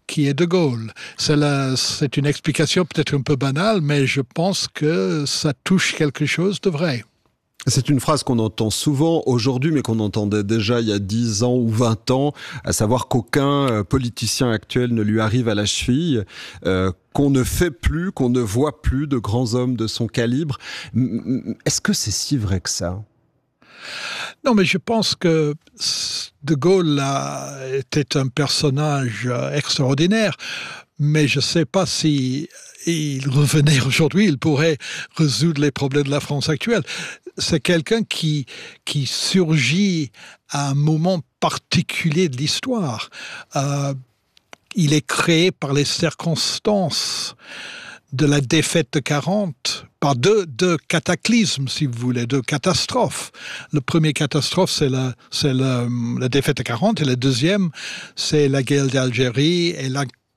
qui est De Gaulle. C'est une explication peut-être un peu banale, mais je pense que ça touche quelque chose de vrai. C'est une phrase qu'on entend souvent aujourd'hui, mais qu'on entendait déjà il y a 10 ans ou 20 ans, à savoir qu'aucun politicien actuel ne lui arrive à la cheville, qu'on ne fait plus, qu'on ne voit plus de grands hommes de son calibre. Est-ce que c'est si vrai que ça ? Non, mais je pense que De Gaulle était un personnage extraordinaire, mais je ne sais pas si il revenait aujourd'hui, il pourrait résoudre les problèmes de la France actuelle. C'est quelqu'un qui surgit à un moment particulier de l'histoire. Il est créé par les circonstances de la défaite de 40, par deux cataclysmes, si vous voulez, deux catastrophes. Le premier catastrophe, c'est la défaite de 40, et le deuxième, c'est la guerre d'Algérie et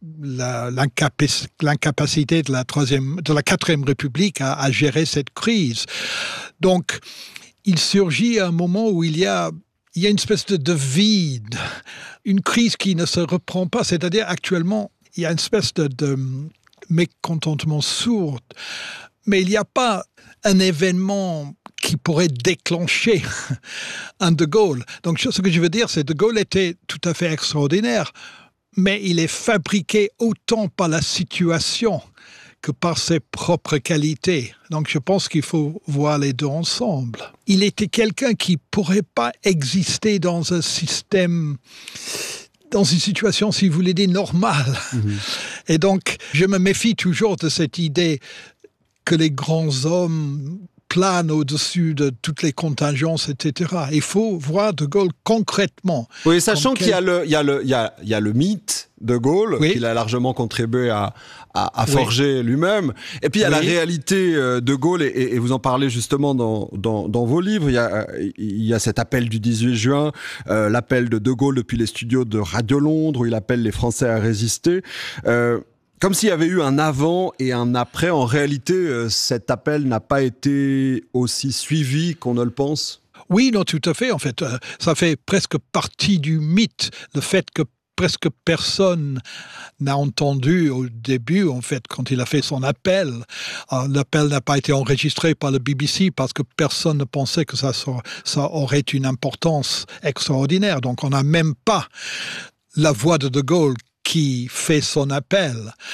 l'incapacité de la 4e République à gérer cette crise. Donc, il surgit à un moment où il y a une espèce de vide, une crise qui ne se reprend pas. C'est-à-dire, actuellement, il y a une espèce de mécontentement sourd, mais il n'y a pas un événement qui pourrait déclencher un De Gaulle. Donc, ce que je veux dire, c'est que De Gaulle était tout à fait extraordinaire, mais il est fabriqué autant par la situation que par ses propres qualités. Donc je pense qu'il faut voir les deux ensemble. Il était quelqu'un qui ne pourrait pas exister dans un système, dans une situation, si vous voulez dire, normale. Mmh. Et donc, je me méfie toujours de cette idée que les grands hommes planent au-dessus de toutes les contingences, etc. Il faut voir De Gaulle concrètement. Oui, sachant qu'il y a le mythe De Gaulle, oui, qu'il a largement contribué à forger, oui, lui-même. Et puis il y a, oui, la réalité De Gaulle, et vous en parlez justement dans vos livres. Il y a cet appel du 18 juin, l'appel de Gaulle depuis les studios de Radio Londres, où il appelle les Français à résister. Comme s'il y avait eu un avant et un après. En réalité, cet appel n'a pas été aussi suivi qu'on ne le pense. Oui, non, tout à fait. En fait, ça fait presque partie du mythe, le fait que presque personne n'a entendu au début, en fait, quand il a fait son appel. L'appel n'a pas été enregistré par le BBC parce que personne ne pensait que ça aurait une importance extraordinaire. Donc, on n'a même pas la voix de Gaulle qui fait son appel.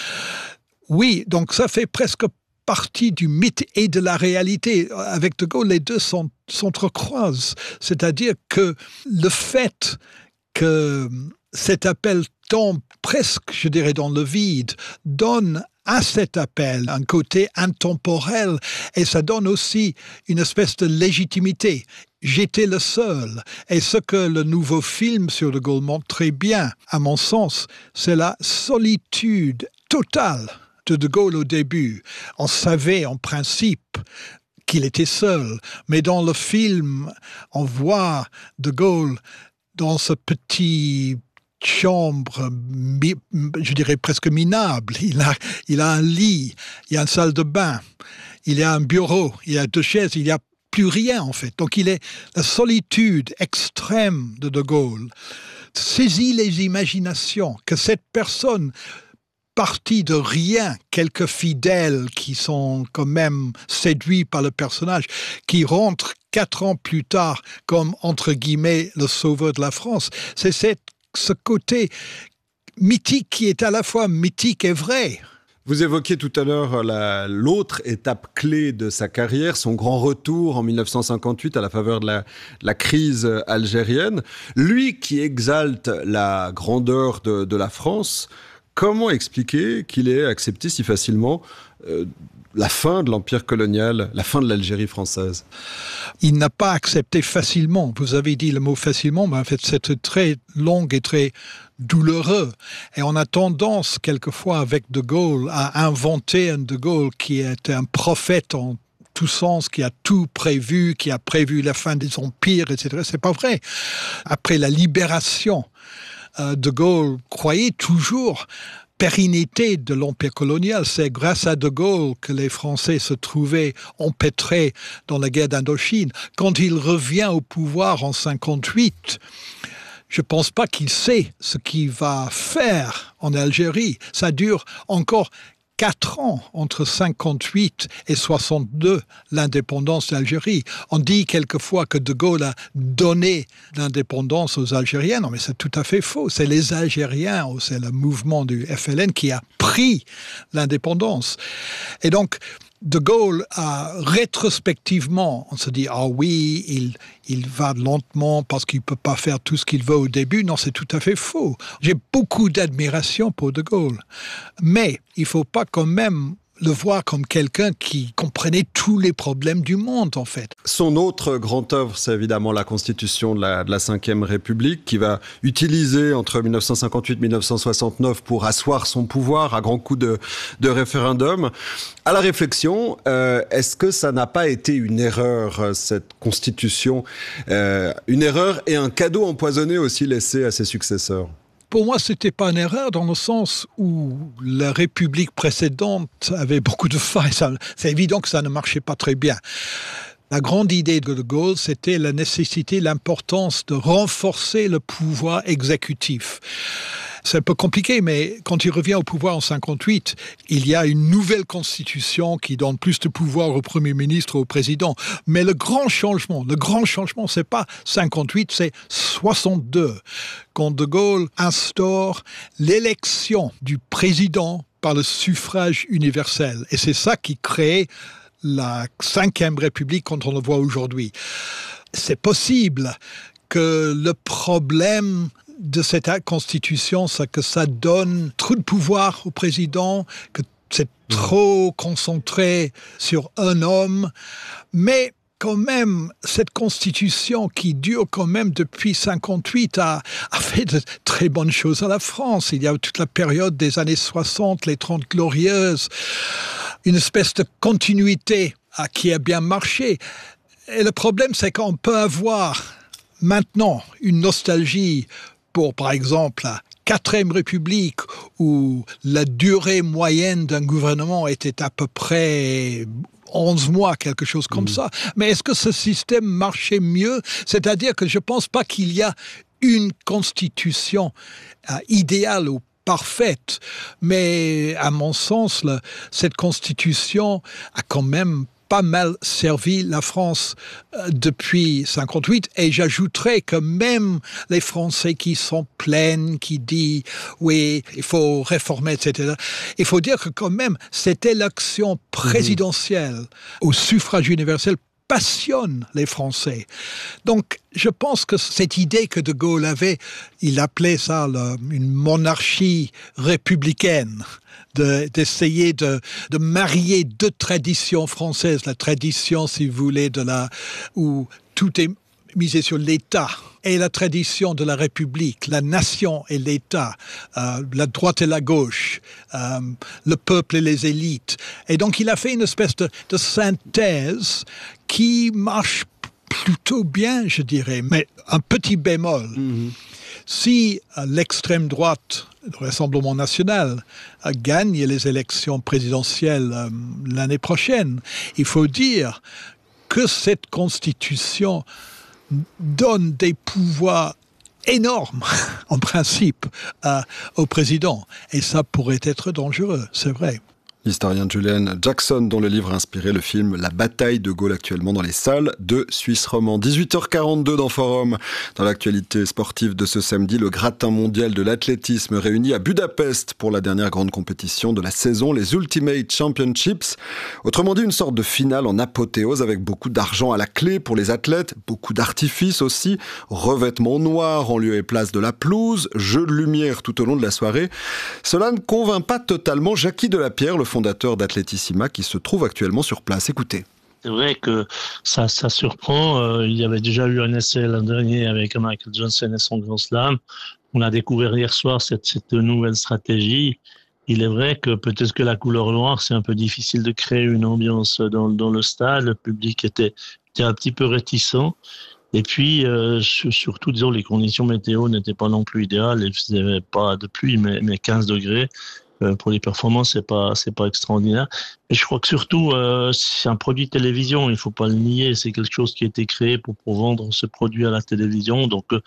Oui, donc ça fait presque partie du mythe et de la réalité. Avec De Gaulle, les deux s'entrecroisent. C'est-à-dire que le fait que cet appel tombe presque, je dirais, dans le vide, donne à cet appel un côté intemporel, et ça donne aussi une espèce de légitimité. J'étais le seul. Et ce que le nouveau film sur De Gaulle montre très bien, à mon sens, c'est la solitude totale de Gaulle au début. On savait en principe qu'il était seul, mais dans le film, on voit De Gaulle dans ce petit chambre, je dirais presque minable. Il a un lit, il y a une salle de bain, il y a un bureau, il y a 2 chaises, il n'y a plus rien en fait. Donc la solitude extrême de Gaulle saisit les imaginations, que cette personne partie de rien, quelques fidèles qui sont quand même séduits par le personnage, qui rentrent 4 ans plus tard comme, entre guillemets, le sauveur de la France. C'est ce côté mythique qui est à la fois mythique et vrai. Vous évoquiez tout à l'heure l'autre étape clé de sa carrière, son grand retour en 1958 à la faveur de la crise algérienne. Lui qui exalte la grandeur de la France, comment expliquer qu'il ait accepté si facilement la fin de l'empire colonial, la fin de l'Algérie française? Il n'a pas accepté facilement. Vous avez dit le mot facilement, mais en fait c'est très long et très douloureux. Et on a tendance quelquefois avec De Gaulle à inventer un De Gaulle qui était un prophète en tout sens, qui a tout prévu, qui a prévu la fin des empires, etc. C'est pas vrai. Après la libération, De Gaulle croyait toujours pérennité de l'empire colonial. C'est grâce à De Gaulle que les Français se trouvaient empêtrés dans la guerre d'Indochine. Quand il revient au pouvoir en 1958, je ne pense pas qu'il sait ce qu'il va faire en Algérie. Ça dure encore 4 ans, entre 58 et 62, l'indépendance d'Algérie. On dit quelquefois que De Gaulle a donné l'indépendance aux Algériens. Non, mais c'est tout à fait faux. C'est les Algériens, ou c'est le mouvement du FLN qui a pris l'indépendance. Et donc, De Gaulle a rétrospectivement, on se dit, ah oui, il va lentement parce qu'il ne peut pas faire tout ce qu'il veut au début. Non, c'est tout à fait faux. J'ai beaucoup d'admiration pour De Gaulle. Mais il ne faut pas quand même le voir comme quelqu'un qui comprenait tous les problèmes du monde, en fait. Son autre grande œuvre, c'est évidemment la Constitution de la Ve République, qui va utiliser entre 1958 et 1969 pour asseoir son pouvoir à grands coups de référendum. À la réflexion, est-ce que ça n'a pas été une erreur, cette Constitution, une erreur et un cadeau empoisonné aussi laissé à ses successeurs ? Pour moi, ce n'était pas une erreur dans le sens où la République précédente avait beaucoup de failles. C'est évident que ça ne marchait pas très bien. La grande idée de De Gaulle, c'était la nécessité, l'importance de renforcer le pouvoir exécutif. C'est un peu compliqué, mais quand il revient au pouvoir en 58, il y a une nouvelle constitution qui donne plus de pouvoir au Premier ministre, au président. Mais le grand changement, c'est pas 58, c'est 62. Quand De Gaulle instaure l'élection du président par le suffrage universel. Et c'est ça qui crée la Ve République quand on le voit aujourd'hui. C'est possible que le problème de cette constitution, c'est que ça donne trop de pouvoir au président, que c'est trop concentré sur un homme. Mais quand même, cette constitution qui dure quand même depuis 58 a fait de très bonnes choses à la France. Il y a toute la période des années 60, les 30 glorieuses, une espèce de continuité qui a bien marché. Et le problème, c'est qu'on peut avoir maintenant une nostalgie pour, par exemple, la 4e République, où la durée moyenne d'un gouvernement était à peu près 11 mois, quelque chose comme ça. Mais est-ce que ce système marchait mieux ? C'est-à-dire que je ne pense pas qu'il y a une constitution idéale ou parfaite. Mais à mon sens, cette constitution a quand même pas mal servi la France depuis 58, et j'ajouterais que même les Français qui sont plaints, qui disent oui, il faut réformer, etc. Il faut dire que quand même cette élection présidentielle au suffrage universel passionne les Français. Donc, je pense que cette idée que De Gaulle avait, il appelait ça une monarchie républicaine, d'essayer de marier deux traditions françaises, la tradition, si vous voulez, où tout est misé sur l'État, et la tradition de la République, la nation et l'État, la droite et la gauche, le peuple et les élites. Et donc, il a fait une espèce de synthèse qui marche plutôt bien, je dirais, mais un petit bémol. Si l'extrême droite, le Rassemblement national, gagne les élections présidentielles l'année prochaine, il faut dire que cette constitution donne des pouvoirs énormes, en principe, au président. Et ça pourrait être dangereux, c'est vrai. L'historien Julian Jackson, dont le livre a inspiré le film La bataille de Gaulle, actuellement dans les salles de Suisse romand. 18h42 dans Forum. Dans l'actualité sportive de ce samedi, le gratin mondial de l'athlétisme réuni à Budapest pour la dernière grande compétition de la saison, les Ultimate Championships. Autrement dit, une sorte de finale en apothéose avec beaucoup d'argent à la clé pour les athlètes, beaucoup d'artifices aussi, revêtements noirs en lieu et place de la pelouse, jeux de lumière tout au long de la soirée. Cela ne convainc pas totalement Jackie Delapierre, le fondateur d'Athletissima, qui se trouve actuellement sur place. Écoutez. C'est vrai que ça surprend. Il y avait déjà eu un essai l'an dernier avec Michael Johnson et son Grand Slam. On a découvert hier soir cette nouvelle stratégie. Il est vrai que peut-être que la couleur noire, c'est un peu difficile de créer une ambiance dans le stade. Le public était un petit peu réticent. Et puis, surtout, disons, les conditions météo n'étaient pas non plus idéales. Il ne faisait pas de pluie, mais 15 degrés. Pour les performances, c'est pas extraordinaire. Et je crois que surtout, c'est un produit télévision, il faut pas le nier. C'est quelque chose qui a été créé pour vendre ce produit à la télévision. Donc,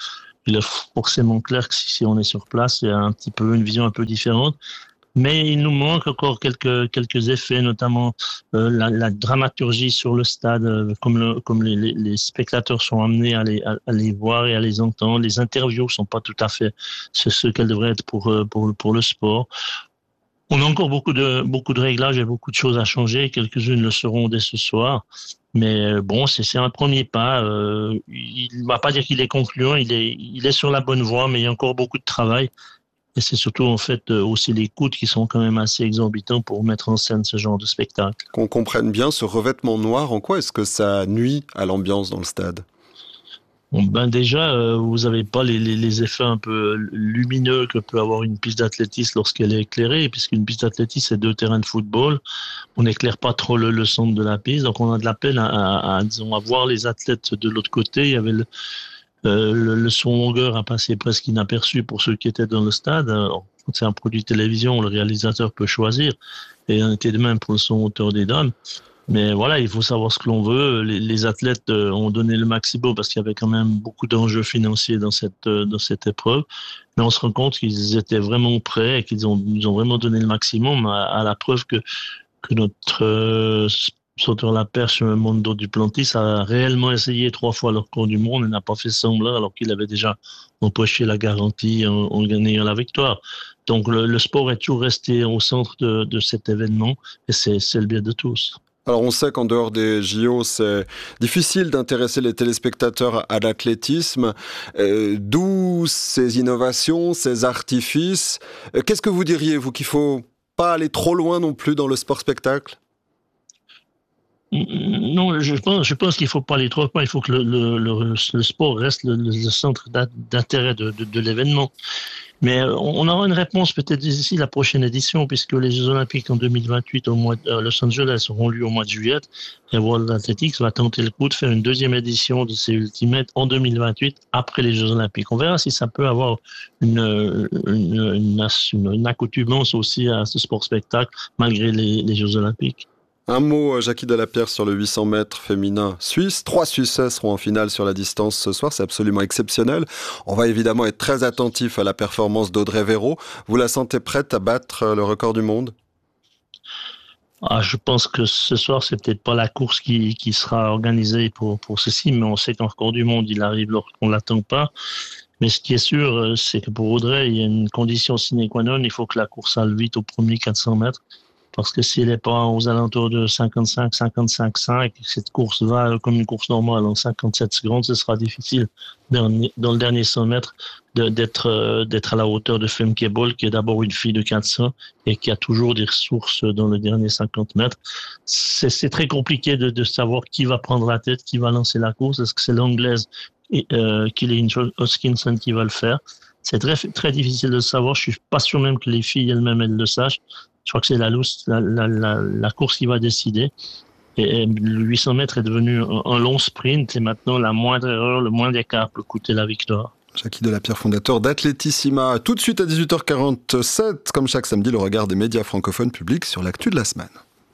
il est forcément clair que si on est sur place, il y a un petit peu une vision un peu différente. Mais il nous manque encore quelques effets, notamment la dramaturgie sur le stade, comme les spectateurs sont amenés à les voir et à les entendre. Les interviews sont pas tout à fait ce qu'elles devraient être pour le sport. On a encore beaucoup de réglages et beaucoup de choses à changer. Quelques-unes le seront dès ce soir. Mais bon, c'est un premier pas. Il ne va pas dire qu'il est concluant. Il est sur la bonne voie, mais il y a encore beaucoup de travail. Et c'est surtout en fait aussi les coûts qui sont quand même assez exorbitants pour mettre en scène ce genre de spectacle. Qu'on comprenne bien, ce revêtement noir, en quoi est-ce que ça nuit à l'ambiance dans le stade ? Bon, déjà, vous n'avez pas les effets un peu lumineux que peut avoir une piste d'athlétisme lorsqu'elle est éclairée, puisqu'une piste d'athlétisme, c'est 2 terrains de football. On n'éclaire pas trop le centre de la piste, donc on a de la peine à voir les athlètes de l'autre côté. Il y avait le son longueur a passé presque inaperçu pour ceux qui étaient dans le stade. Quand c'est un produit de télévision, le réalisateur peut choisir. Et on était de même pour le son hauteur des dames. Mais voilà, il faut savoir ce que l'on veut. Les athlètes ont donné le maximum parce qu'il y avait quand même beaucoup d'enjeux financiers dans cette épreuve. Mais on se rend compte qu'ils étaient vraiment prêts et qu'ils ont vraiment donné le maximum à la preuve que notre sauteur la perche Mondo Duplantis a réellement essayé 3 fois le record du monde et n'a pas fait semblant alors qu'il avait déjà empoché la garantie en gagnant la victoire. Donc le sport est toujours resté au centre de cet événement et c'est le bien de tous. Alors on sait qu'en dehors des JO, c'est difficile d'intéresser les téléspectateurs à l'athlétisme. D'où ces innovations, ces artifices. Qu'est-ce que vous diriez, vous, qu'il ne faut pas aller trop loin non plus dans le sport-spectacle ? Non, je pense qu'il faut pas aller trop loin. Il faut que le sport reste le centre d'intérêt de l'événement. Mais on aura une réponse peut-être d'ici la prochaine édition, puisque les Jeux Olympiques en 2028 à Los Angeles auront lieu au mois de juillet. Et World Athletics va tenter le coup de faire une 2e édition de ces Ultimates en 2028 après les Jeux Olympiques. On verra si ça peut avoir une accoutumance aussi à ce sport-spectacle malgré les Jeux Olympiques. Un mot, Jackie Delapierre, sur le 800 mètres féminin suisse. 3 Suissais seront en finale sur la distance ce soir. C'est absolument exceptionnel. On va évidemment être très attentif à la performance d'Audrey Véraud. Vous la sentez prête à battre le record du monde ? Je pense que ce soir, c'est peut-être pas la course qui sera organisée pour ceci, mais on sait qu'un record du monde, il arrive lorsqu'on l'attend pas. Mais ce qui est sûr, c'est que pour Audrey, il y a une condition sine qua non. Il faut que la course aille vite au premier 400 mètres. Parce que si elle n'est pas aux alentours de 55-5, cette course va comme une course normale en 57 secondes, ce sera difficile dans le dernier 100 mètres d'être à la hauteur de Femke Bol, qui est d'abord une fille de 400 et qui a toujours des ressources dans le dernier 50 mètres. C'est très compliqué de savoir qui va prendre la tête, qui va lancer la course. Est-ce que c'est l'Anglaise Killian Hoskinson qui va le faire? C'est très, très difficile de le savoir. Je suis pas sûr même que les filles elles-mêmes elles le sachent. Je crois que c'est la course qui va décider. Et le 800 mètres est devenu un long sprint et maintenant la moindre erreur, le moindre écart peut coûter la victoire. Jackie Delapierre, fondateur d'Athletissima. Tout de suite à 18h47, comme chaque samedi, le regard des médias francophones publics sur l'actu de la semaine.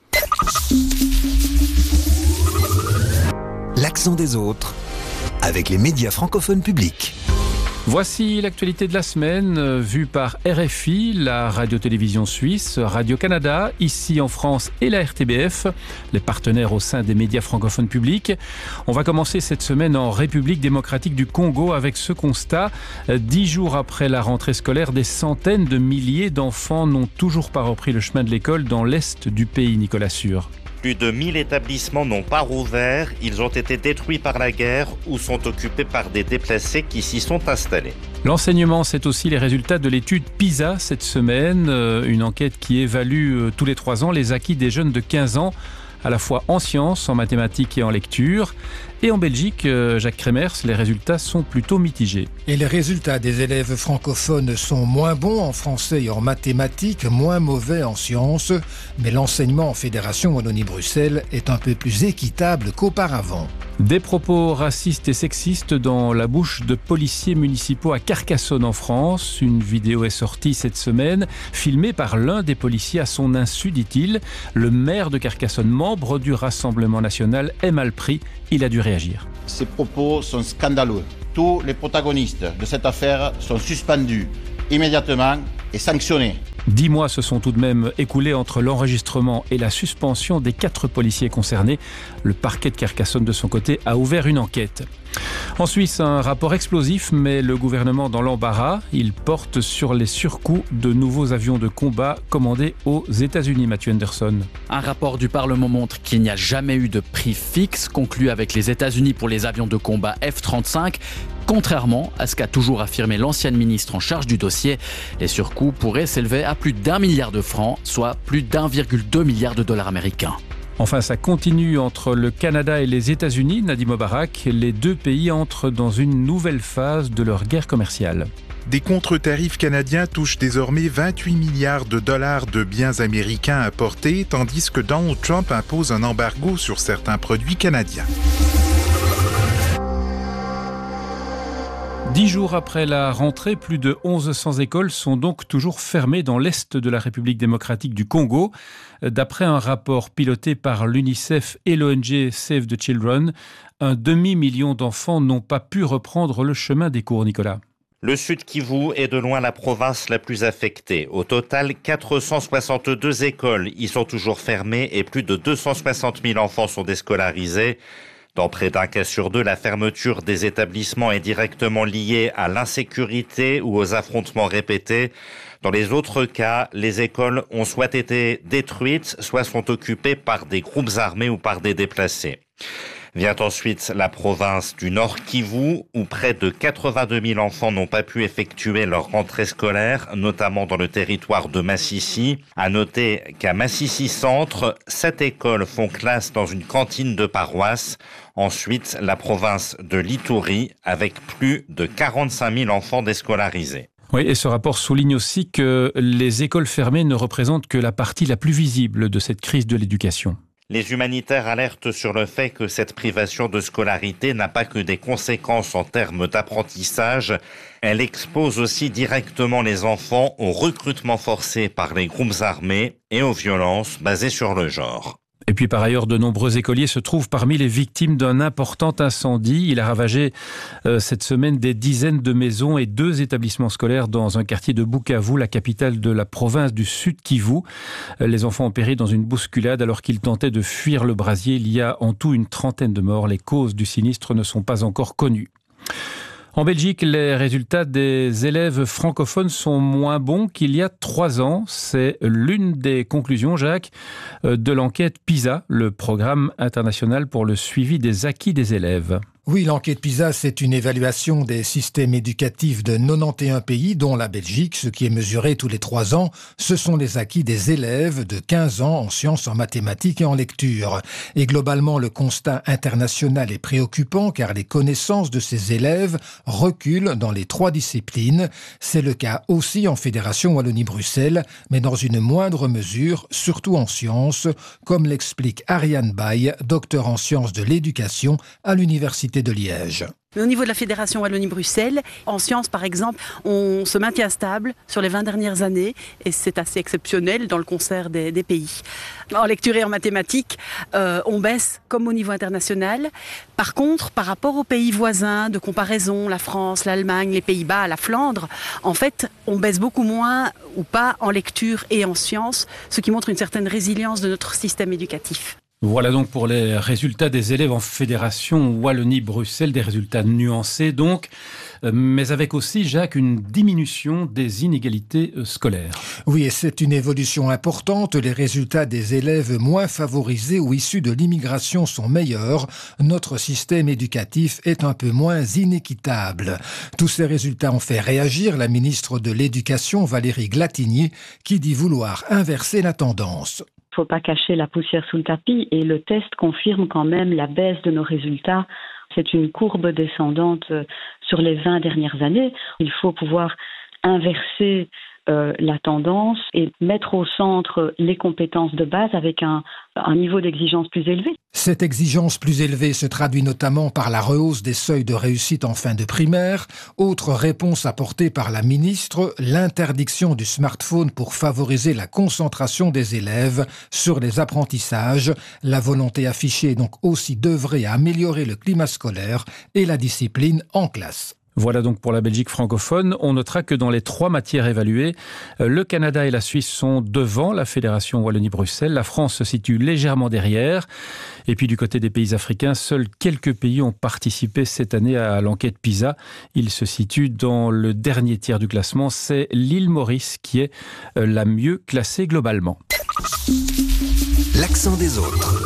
L'accent des autres avec les médias francophones publics. Voici l'actualité de la semaine, vue par RFI, la radio-télévision suisse, Radio-Canada, ici en France et la RTBF, les partenaires au sein des médias francophones publics. On va commencer cette semaine en République démocratique du Congo avec ce constat. 10 jours après la rentrée scolaire, des centaines de milliers d'enfants n'ont toujours pas repris le chemin de l'école dans l'est du pays, Nicolas Sûr. Plus de 1000 établissements n'ont pas rouvert, ils ont été détruits par la guerre ou sont occupés par des déplacés qui s'y sont installés. L'enseignement, c'est aussi les résultats de l'étude PISA cette semaine, une enquête qui évalue tous les 3 ans les acquis des jeunes de 15 ans, à la fois en sciences, en mathématiques et en lecture. Et en Belgique, Jacques Kremers, les résultats sont plutôt mitigés. Et les résultats des élèves francophones sont moins bons en français et en mathématiques, moins mauvais en sciences. Mais l'enseignement en Fédération Wallonie-Bruxelles est un peu plus équitable qu'auparavant. Des propos racistes et sexistes dans la bouche de policiers municipaux à Carcassonne en France. Une vidéo est sortie cette semaine, filmée par l'un des policiers à son insu, dit-il. Le maire de Carcassonne, membre du Rassemblement national, est mal pris. Il a dû réagir. Ces propos sont scandaleux. Tous les protagonistes de cette affaire sont suspendus immédiatement et sanctionnés. 10 mois se sont tout de même écoulés entre l'enregistrement et la suspension des 4 policiers concernés. Le parquet de Carcassonne, de son côté, a ouvert une enquête. En Suisse, un rapport explosif met le gouvernement dans l'embarras. Il porte sur les surcoûts de nouveaux avions de combat commandés aux États-Unis, Mathieu Anderson. Un rapport du Parlement montre qu'il n'y a jamais eu de prix fixe conclu avec les États-Unis pour les avions de combat F-35. Contrairement à ce qu'a toujours affirmé l'ancienne ministre en charge du dossier, les surcoûts pourraient s'élever à plus d'1 milliard de francs, soit plus d'1,2 milliard de dollars américains. Enfin, ça continue entre le Canada et les États-Unis, Nadim Mubarak. Les deux pays entrent dans une nouvelle phase de leur guerre commerciale. Des contre-tarifs canadiens touchent désormais 28 milliards de dollars de biens américains importés, tandis que Donald Trump impose un embargo sur certains produits canadiens. 10 jours après la rentrée, plus de 1100 écoles sont donc toujours fermées dans l'est de la République démocratique du Congo. D'après un rapport piloté par l'UNICEF et l'ONG Save the Children, un demi-million d'enfants n'ont pas pu reprendre le chemin des cours, Nicolas. Le Sud Kivu est de loin la province la plus affectée. Au total, 462 écoles y sont toujours fermées et plus de 260 000 enfants sont déscolarisés. Dans près d'un cas sur deux, la fermeture des établissements est directement liée à l'insécurité ou aux affrontements répétés. Dans les autres cas, les écoles ont soit été détruites, soit sont occupées par des groupes armés ou par des déplacés. Vient ensuite la province du Nord Kivu, où près de 82 000 enfants n'ont pas pu effectuer leur rentrée scolaire, notamment dans le territoire de Massissi. À noter qu'à Massissi Centre, 7 écoles font classe dans une cantine de paroisse. Ensuite, la province de l'Ituri, avec plus de 45 000 enfants déscolarisés. Oui, et ce rapport souligne aussi que les écoles fermées ne représentent que la partie la plus visible de cette crise de l'éducation. Les humanitaires alertent sur le fait que cette privation de scolarité n'a pas que des conséquences en termes d'apprentissage. Elle expose aussi directement les enfants au recrutement forcé par les groupes armés et aux violences basées sur le genre. Et puis par ailleurs, de nombreux écoliers se trouvent parmi les victimes d'un important incendie. Il a ravagé cette semaine des dizaines de maisons et 2 établissements scolaires dans un quartier de Bukavu, la capitale de la province du Sud Kivu. Les enfants ont péri dans une bousculade alors qu'ils tentaient de fuir le brasier. Il y a en tout une trentaine de morts. Les causes du sinistre ne sont pas encore connues. En Belgique, les résultats des élèves francophones sont moins bons qu'il y a 3 ans. C'est l'une des conclusions, Jacques, de l'enquête PISA, le programme international pour le suivi des acquis des élèves. Oui, l'enquête PISA, c'est une évaluation des systèmes éducatifs de 91 pays, dont la Belgique. Ce qui est mesuré tous les 3 ans, ce sont les acquis des élèves de 15 ans en sciences, en mathématiques et en lecture. Et globalement, le constat international est préoccupant car les connaissances de ces élèves reculent dans les 3 disciplines. C'est le cas aussi en Fédération Wallonie-Bruxelles, mais dans une moindre mesure, surtout en sciences, comme l'explique Ariane Baye, docteur en sciences de l'éducation à l'Université de Liège. Mais au niveau de la Fédération Wallonie-Bruxelles, en sciences par exemple, on se maintient stable sur les 20 dernières années et c'est assez exceptionnel dans le concert des pays. En lecture et en mathématiques, on baisse comme au niveau international. Par contre, par rapport aux pays voisins de comparaison, la France, l'Allemagne, les Pays-Bas, la Flandre, en fait, on baisse beaucoup moins ou pas en lecture et en sciences, ce qui montre une certaine résilience de notre système éducatif. Voilà donc pour les résultats des élèves en Fédération Wallonie-Bruxelles, des résultats nuancés donc, mais avec aussi, Jacques, une diminution des inégalités scolaires. Oui, et c'est une évolution importante. Les résultats des élèves moins favorisés ou issus de l'immigration sont meilleurs. Notre système éducatif est un peu moins inéquitable. Tous ces résultats ont fait réagir la ministre de l'Éducation, Valérie Glatigny, qui dit vouloir inverser la tendance. Il ne faut pas cacher la poussière sous le tapis et le test confirme quand même la baisse de nos résultats. C'est une courbe descendante sur les 20 dernières années. Il faut pouvoir inverser la tendance et mettre au centre les compétences de base avec un niveau d'exigence plus élevé. Cette exigence plus élevée se traduit notamment par la rehausse des seuils de réussite en fin de primaire. Autre réponse apportée par la ministre, l'interdiction du smartphone pour favoriser la concentration des élèves sur les apprentissages. La volonté affichée est donc aussi d'œuvrer à améliorer le climat scolaire et la discipline en classe. Voilà donc pour la Belgique francophone. On notera que dans les 3 matières évaluées, le Canada et la Suisse sont devant la Fédération Wallonie-Bruxelles. La France se situe légèrement derrière. Et puis du côté des pays africains, seuls quelques pays ont participé cette année à l'enquête PISA. Ils se situent dans le dernier tiers du classement. C'est l'île Maurice qui est la mieux classée globalement. L'accent des autres.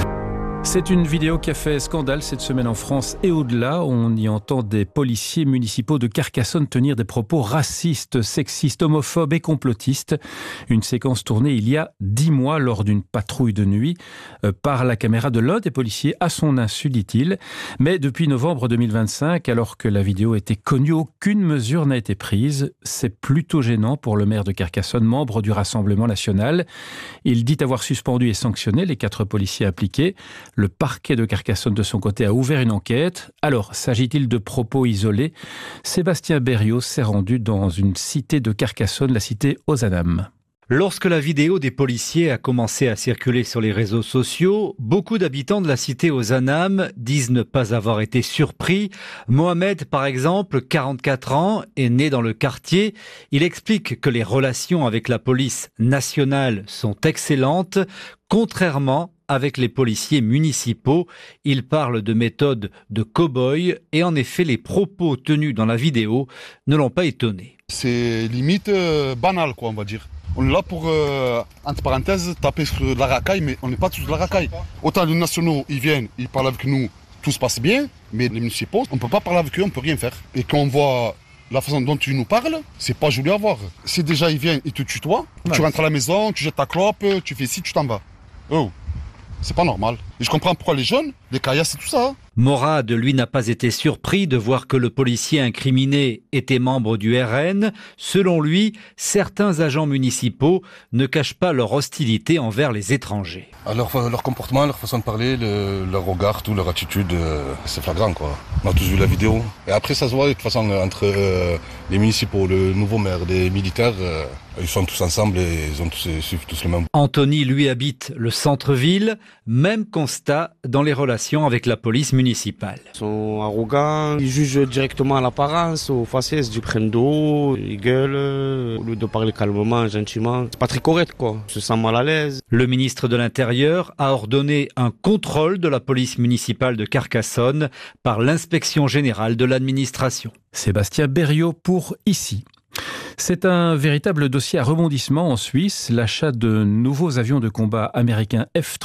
C'est une vidéo qui a fait scandale cette semaine en France et au-delà. On y entend des policiers municipaux de Carcassonne tenir des propos racistes, sexistes, homophobes et complotistes. Une séquence tournée il y a 10 mois lors d'une patrouille de nuit par la caméra de l'un des policiers à son insu, dit-il. Mais depuis novembre 2025, alors que la vidéo était connue, aucune mesure n'a été prise. C'est plutôt gênant pour le maire de Carcassonne, membre du Rassemblement national. Il dit avoir suspendu et sanctionné les 4 policiers impliqués. Le parquet de Carcassonne, de son côté, a ouvert une enquête. Alors, s'agit-il de propos isolés ? Sébastien Berrios s'est rendu dans une cité de Carcassonne, la cité Ozanam. Lorsque la vidéo des policiers a commencé à circuler sur les réseaux sociaux, beaucoup d'habitants de la cité Ozanam disent ne pas avoir été surpris. Mohamed, par exemple, 44 ans, est né dans le quartier. Il explique que les relations avec la police nationale sont excellentes, contrairement avec les policiers municipaux. Il parle de méthode de cow-boy et en effet, les propos tenus dans la vidéo ne l'ont pas étonné. C'est limite banal, quoi, on va dire. On est là pour, entre parenthèses, taper sur la racaille, mais on n'est pas tous de la racaille. Autant les nationaux, ils viennent, ils parlent avec nous, tout se passe bien, mais les municipaux, on ne peut pas parler avec eux, on ne peut rien faire. Et quand on voit la façon dont tu nous parles, c'est pas joli à voir. Si déjà ils viennent, ils te tutoient, tu rentres à la maison, tu jettes ta clope, tu fais ci, tu t'en vas. Oh, c'est pas normal. Et je comprends pourquoi les jeunes, les caillasses et tout ça. Morad, lui, n'a pas été surpris de voir que le policier incriminé était membre du RN. Selon lui, certains agents municipaux ne cachent pas leur hostilité envers les étrangers. Alors, leur comportement, leur façon de parler, leur regard, tout, leur attitude, c'est flagrant, quoi. On a tous vu la vidéo. Et après, ça se voit de toute façon entre les municipaux, le nouveau maire, les militaires, ils sont tous ensemble et ils suivent tous le même. Anthony, lui, habite le centre-ville. Même constat dans les relations avec la police municipale. Ils sont arrogants, ils jugent directement à l'apparence, aux faciès, du prennent d'eau, ils gueulent, au lieu de parler calmement, gentiment. C'est pas très correct, quoi. On se sent mal à l'aise. Le ministre de l'Intérieur a ordonné un contrôle de la police municipale de Carcassonne par l'inspection générale de l'administration. Sébastien Berrios pour Ici. C'est un véritable dossier à rebondissement en Suisse, l'achat de nouveaux avions de combat américains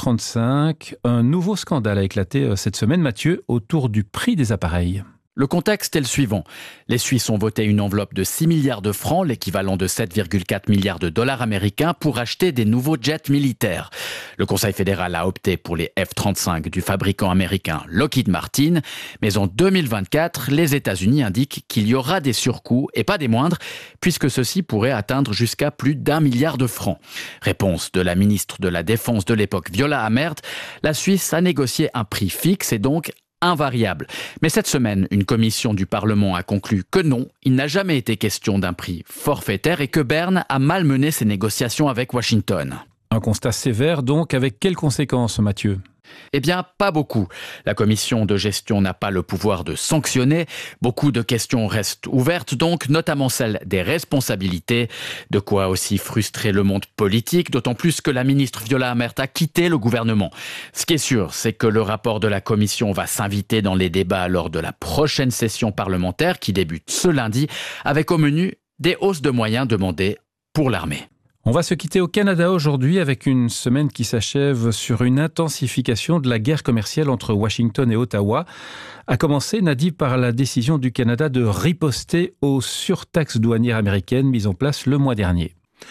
F-35. Un nouveau scandale a éclaté cette semaine, Mathieu, autour du prix des appareils. Le contexte est le suivant. Les Suisses ont voté une enveloppe de 6 milliards de francs, l'équivalent de 7,4 milliards de dollars américains, pour acheter des nouveaux jets militaires. Le Conseil fédéral a opté pour les F-35 du fabricant américain Lockheed Martin. Mais en 2024, les États-Unis indiquent qu'il y aura des surcoûts, et pas des moindres, puisque ceux-ci pourraient atteindre jusqu'à plus d'1 milliard de francs. Réponse de la ministre de la Défense de l'époque, Viola Amherd. La Suisse a négocié un prix fixe et donc invariable. Mais cette semaine, une commission du Parlement a conclu que non, il n'a jamais été question d'un prix forfaitaire et que Berne a mal mené ses négociations avec Washington. Un constat sévère donc, avec quelles conséquences, Mathieu ? Eh bien, pas beaucoup. La commission de gestion n'a pas le pouvoir de sanctionner. Beaucoup de questions restent ouvertes, donc, notamment celle des responsabilités. De quoi aussi frustrer le monde politique, d'autant plus que la ministre Viola Amherd a quitté le gouvernement. Ce qui est sûr, c'est que le rapport de la commission va s'inviter dans les débats lors de la prochaine session parlementaire qui débute ce lundi, avec au menu des hausses de moyens demandées pour l'armée. On va se quitter au Canada aujourd'hui avec une semaine qui s'achève sur une intensification de la guerre commerciale entre Washington et Ottawa. A commencé, Nadi, par la décision du Canada de riposter aux surtaxes douanières américaines mises en place le mois dernier.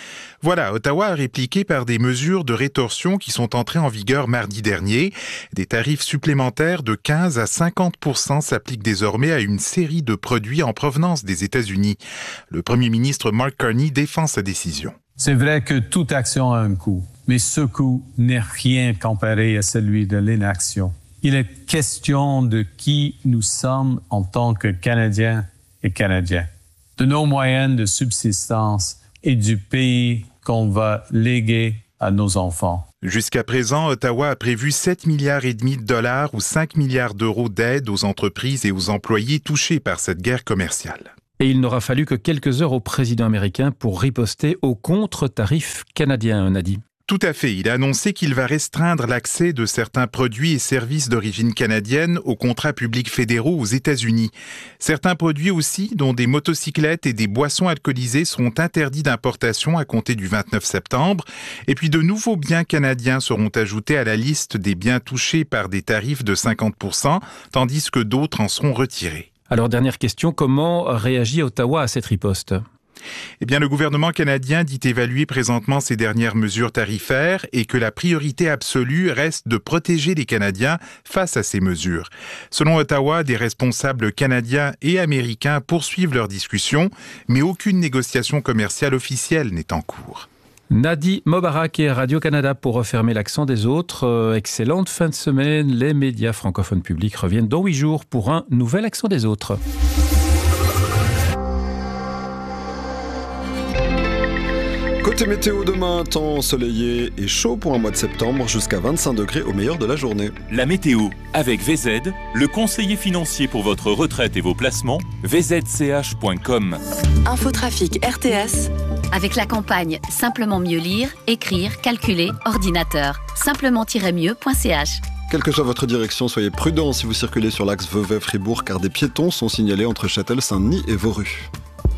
Voilà, Ottawa a répliqué par des mesures de rétorsion qui sont entrées en vigueur mardi dernier. Des tarifs supplémentaires de 15 à 50% s'appliquent désormais à une série de produits en provenance des États-Unis. Le Premier ministre Mark Carney défend sa décision. C'est vrai que toute action a un coût, mais ce coût n'est rien comparé à celui de l'inaction. Il est question de qui nous sommes en tant que Canadiens et Canadiens, de nos moyens de subsistance et du pays qu'on va léguer à nos enfants. Jusqu'à présent, Ottawa a prévu 7,5 milliards de dollars ou 5 milliards d'euros d'aide aux entreprises et aux employés touchés par cette guerre commerciale. Et il n'aura fallu que quelques heures au président américain pour riposter aux contre-tarifs canadiens, Nadi. Tout à fait. Il a annoncé qu'il va restreindre l'accès de certains produits et services d'origine canadienne aux contrats publics fédéraux aux États-Unis. Certains produits aussi, dont des motocyclettes et des boissons alcoolisées, seront interdits d'importation à compter du 29 septembre. Et puis de nouveaux biens canadiens seront ajoutés à la liste des biens touchés par des tarifs de 50%, tandis que d'autres en seront retirés. Alors, dernière question, comment réagit Ottawa à cette riposte ? Eh bien, le gouvernement canadien dit évaluer présentement ces dernières mesures tarifaires et que la priorité absolue reste de protéger les Canadiens face à ces mesures. Selon Ottawa, des responsables canadiens et américains poursuivent leurs discussions, mais aucune négociation commerciale officielle n'est en cours. Nadi Mobarak et Radio-Canada pour refermer l'accent des autres. Excellente fin de semaine. Les médias francophones publics reviennent dans 8 jours pour un nouvel accent des autres. Côté météo demain, temps ensoleillé et chaud pour un mois de septembre, jusqu'à 25 degrés au meilleur de la journée. La météo avec VZ, le conseiller financier pour votre retraite et vos placements, vzch.com. Infotrafic RTS. Avec la campagne Simplement mieux lire, écrire, calculer, ordinateur. Simplement-mieux.ch. Quelle que soit votre direction, soyez prudents si vous circulez sur l'axe Vevey-Fribourg car des piétons sont signalés entre Châtel, Saint-Denis et Vauru.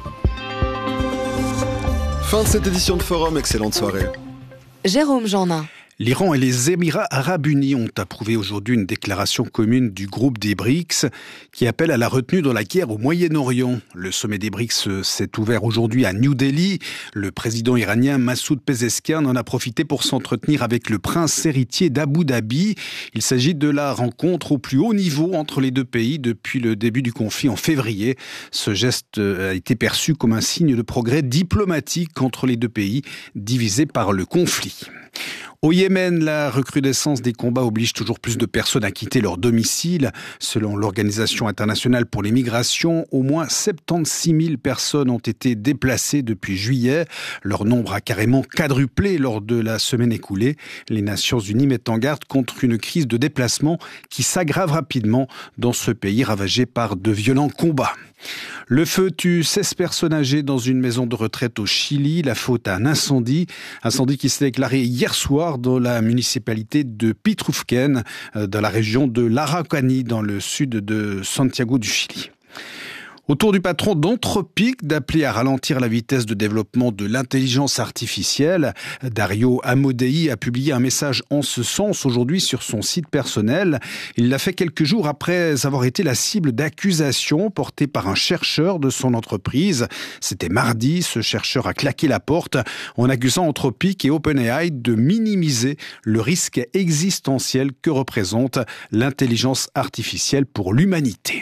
Fin de cette édition de Forum, excellente soirée. Jérôme Jeannin. L'Iran et les Émirats arabes unis ont approuvé aujourd'hui une déclaration commune du groupe des BRICS qui appelle à la retenue dans la guerre au Moyen-Orient. Le sommet des BRICS s'est ouvert aujourd'hui à New Delhi. Le président iranien Massoud Pezeshkian en a profité pour s'entretenir avec le prince héritier d'Abu Dhabi. Il s'agit de la rencontre au plus haut niveau entre les deux pays depuis le début du conflit en février. Ce geste a été perçu comme un signe de progrès diplomatique entre les deux pays divisés par le conflit. Au Yémen, la recrudescence des combats oblige toujours plus de personnes à quitter leur domicile. Selon l'Organisation internationale pour les migrations, au moins 76 000 personnes ont été déplacées depuis juillet. Leur nombre a carrément quadruplé lors de la semaine écoulée. Les Nations Unies mettent en garde contre une crise de déplacement qui s'aggrave rapidement dans ce pays ravagé par de violents combats. Le feu tue 16 personnes âgées dans une maison de retraite au Chili. La faute à un incendie qui s'est déclaré hier soir dans la municipalité de Pitrufquén, dans la région de l'Araucanie, dans le sud de Santiago du Chili. Autour du patron d'Anthropic d'appeler à ralentir la vitesse de développement de l'intelligence artificielle, Dario Amodei a publié un message en ce sens aujourd'hui sur son site personnel. Il l'a fait quelques jours après avoir été la cible d'accusations portées par un chercheur de son entreprise. C'était mardi, ce chercheur a claqué la porte en accusant Anthropic et OpenAI de minimiser le risque existentiel que représente l'intelligence artificielle pour l'humanité.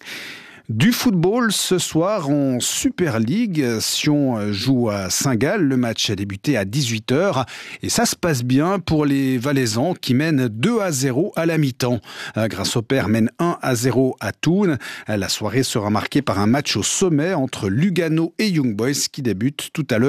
Du football ce soir en Super League. Sion joue à Saint-Gall. Le match a débuté à 18h et ça se passe bien pour les Valaisans qui mènent 2-0 à la mi-temps. Grasshopper mène 1-0 à Thun. La soirée sera marquée par un match au sommet entre Lugano et Young Boys qui débute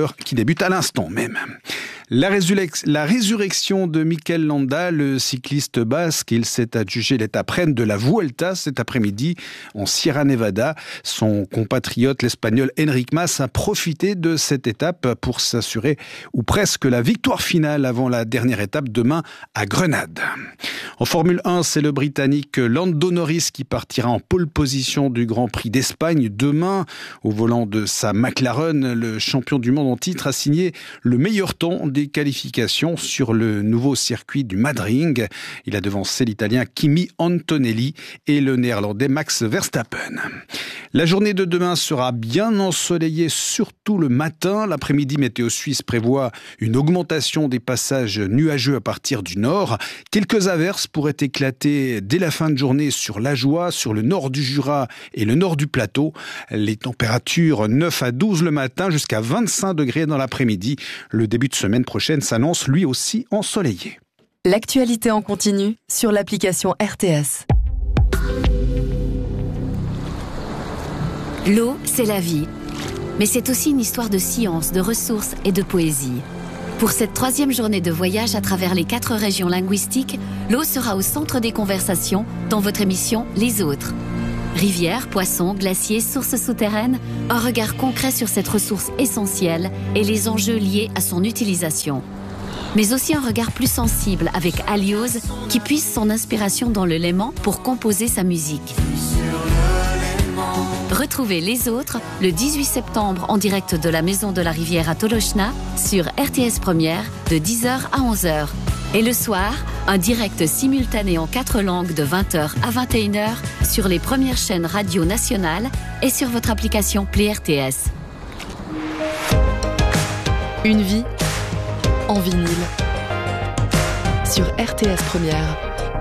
à l'instant même. La résurrection de Mikel Landa, le cycliste basque, il s'est adjugé l'étape reine de la Vuelta cet après-midi en Sierra Nevada. Son compatriote, l'Espagnol Enric Mas, a profité de cette étape pour s'assurer, ou presque, la victoire finale avant la dernière étape demain à Grenade. En Formule 1, c'est le Britannique Lando Norris qui partira en pole position du Grand Prix d'Espagne demain. Au volant de sa McLaren, le champion du monde en titre a signé le meilleur temps des qualifications sur le nouveau circuit du Madring. Il a devancé l'Italien Kimi Antonelli et le Néerlandais Max Verstappen. La journée de demain sera bien ensoleillée, surtout le matin. L'après-midi, Météo Suisse prévoit une augmentation des passages nuageux à partir du nord. Quelques averses pourraient éclater dès la fin de journée sur l'Ajoie, sur le nord du Jura et le nord du plateau. Les températures 9 à 12 le matin jusqu'à 25 degrés dans l'après-midi. Le début de semaine prochaine s'annonce lui aussi ensoleillé. L'actualité en continu sur l'application RTS. L'eau, c'est la vie. Mais c'est aussi une histoire de science, de ressources et de poésie. Pour cette 3e journée de voyage à travers les 4 régions linguistiques, l'eau sera au centre des conversations dans votre émission Les Autres. Rivières, poissons, glaciers, sources souterraines, un regard concret sur cette ressource essentielle et les enjeux liés à son utilisation. Mais aussi un regard plus sensible avec Aliose qui puise son inspiration dans le Léman pour composer sa musique. Retrouvez Les Autres le 18 septembre en direct de la Maison de la Rivière à Tolochna sur RTS Première de 10h à 11h. Et le soir, un direct simultané en 4 langues de 20h à 21h sur les premières chaînes radio nationales et sur votre application Play RTS. Une vie en vinyle sur RTS Première.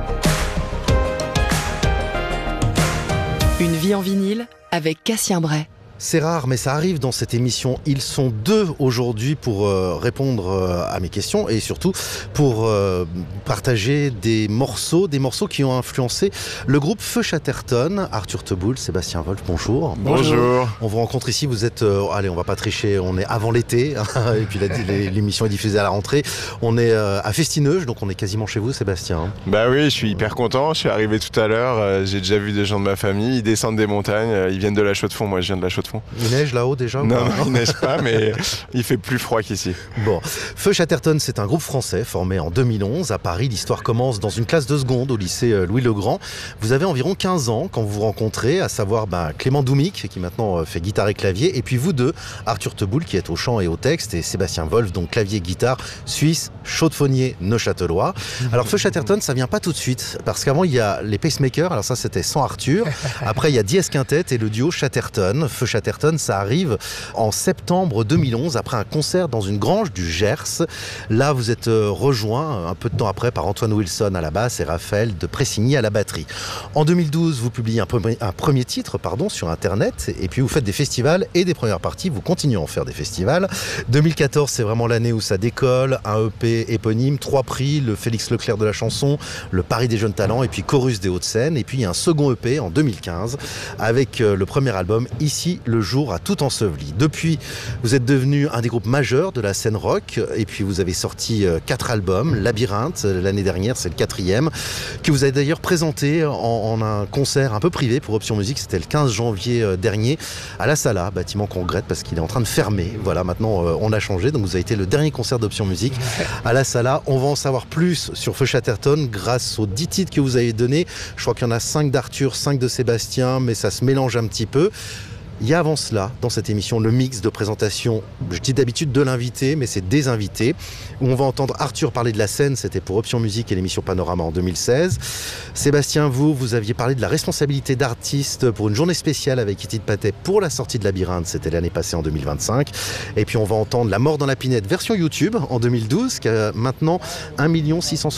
Une vie en vinyle avec Cassien Bray. C'est rare, mais ça arrive dans cette émission. Ils sont 2 aujourd'hui pour répondre à mes questions et surtout pour partager des morceaux qui ont influencé le groupe Feu Chatterton. Arthur Teboul, Sébastien Wolf, bonjour. Bonjour. On vous rencontre ici, vous êtes, allez, on va pas tricher, on est avant l'été, et puis l'émission est diffusée à la rentrée. On est à Festineuge, donc on est quasiment chez vous, Sébastien. Bah oui, je suis hyper content, je suis arrivé tout à l'heure, j'ai déjà vu des gens de ma famille, ils descendent des montagnes, ils viennent de la Chaux-de-Fonds, moi je viens de la Chaux-de-Fonds. Il neige là-haut déjà? Non, il neige pas, mais il fait plus froid qu'ici. Bon, Feu Chatterton, c'est un groupe français formé en 2011 à Paris. L'histoire commence dans une classe de seconde au lycée Louis-le-Grand. Vous avez environ 15 ans quand vous vous rencontrez, à savoir Clément Doumic, qui maintenant fait guitare et clavier, et puis vous deux, Arthur Teboul, qui est au chant et au texte, et Sébastien Wolf, donc clavier-guitare, suisse, chaudefonnier, neuchâtelois. Alors Feu Chatterton, ça vient pas tout de suite, parce qu'avant il y a les pacemakers, alors ça c'était sans Arthur. Après il y a Diez Quintet et le duo Chatterton. Feu Chatterton, ça arrive en septembre 2011 après un concert dans une grange du Gers. Là, vous êtes rejoint un peu de temps après par Antoine Wilson à la basse et Raphaël de Pressigny à la batterie. En 2012, vous publiez un premier titre sur Internet et puis vous faites des festivals et des premières parties. Vous continuez à en faire des festivals. 2014, c'est vraiment l'année où ça décolle. Un EP éponyme, 3 prix, le Félix Leclerc de la chanson, le Paris des jeunes talents et puis Chorus des Hauts-de-Seine. Et puis il y a un second EP en 2015 avec le premier album Ici le jour a tout enseveli. Depuis, vous êtes devenu un des groupes majeurs de la scène rock et puis vous avez sorti 4 albums. Labyrinthe, l'année dernière, c'est le 4e, que vous avez d'ailleurs présenté en un concert un peu privé pour Option Musique. C'était le 15 janvier dernier à la Sala, bâtiment qu'on regrette parce qu'il est en train de fermer. Voilà, maintenant on a changé, donc vous avez été le dernier concert d'Option Musique à la Sala. On va en savoir plus sur Feu Chatterton grâce aux 10 titres que vous avez donnés. Je crois qu'il y en a 5 d'Arthur, 5 de Sébastien, mais ça se mélange un petit peu. Il y a avant cela, dans cette émission, le mix de présentation, je dis d'habitude de l'invité, mais c'est des invités, où on va entendre Arthur parler de la scène, c'était pour Option Musique et l'émission Panorama en 2016. Sébastien, vous aviez parlé de la responsabilité d'artiste pour une journée spéciale avec Edith Patet pour la sortie de Labyrinthe, c'était l'année passée en 2025. Et puis on va entendre La mort dans la pinette, version YouTube en 2012, qui a maintenant 1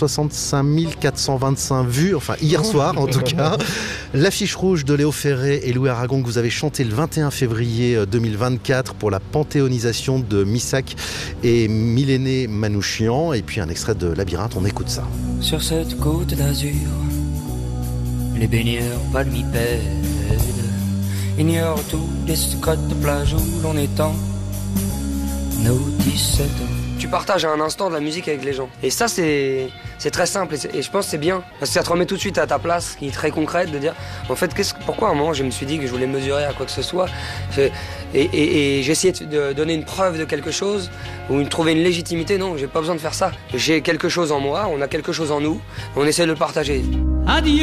665 425 vues, enfin hier soir en tout cas. L'affiche rouge de Léo Ferré et Louis Aragon que vous avez chanté le 21 février 2024 pour la panthéonisation de Missak et Miléné Manouchian. Et puis un extrait de Labyrinthe, on écoute ça. Sur cette côte d'azur, les baigneurs palmipèdes ignorent tous les secrets de plage où l'on étend nos 17 ans. Tu partages à un instant de la musique avec les gens. Et ça, c'est très simple et je pense que c'est bien. Parce que ça te remet tout de suite à ta place, qui est très concrète, de dire, en fait, pourquoi à un moment je me suis dit que je voulais mesurer à quoi que ce soit. Et j'ai essayé de donner une preuve de quelque chose, ou trouver une légitimité. Non, j'ai pas besoin de faire ça. J'ai quelque chose en moi, on a quelque chose en nous, on essaie de le partager. Adieu